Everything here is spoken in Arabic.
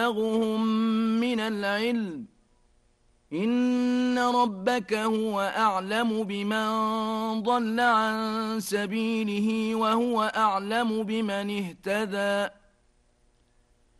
بلغهم من العلم إن ربك هو أعلم بمن ضل عن سبيله وهو أعلم بمن اهتدى